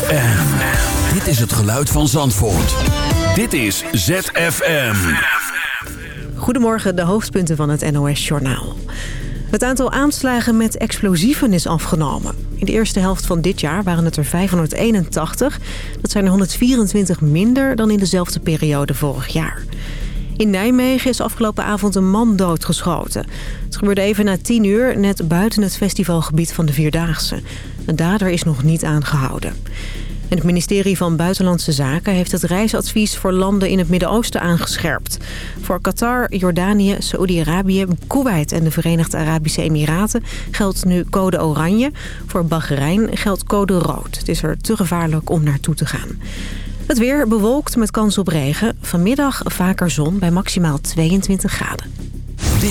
ZFM. Dit is het geluid van Zandvoort. Dit is ZFM. Goedemorgen, de hoofdpunten van het NOS-journaal. Het aantal aanslagen met explosieven is afgenomen. In de eerste helft van dit jaar waren het er 581. Dat zijn er 124 minder dan in dezelfde periode vorig jaar. In Nijmegen is afgelopen avond een man doodgeschoten. Het gebeurde even na 10 uur, net buiten het festivalgebied van de Vierdaagse. De dader is nog niet aangehouden. En het ministerie van Buitenlandse Zaken heeft het reisadvies voor landen in het Midden-Oosten aangescherpt. Voor Qatar, Jordanië, Saoedi-Arabië, Koeweit en de Verenigde Arabische Emiraten geldt nu code oranje. Voor Bahrein geldt code rood. Het is er te gevaarlijk om naartoe te gaan. Het weer bewolkt met kans op regen. Vanmiddag vaker zon bij maximaal 22 graden.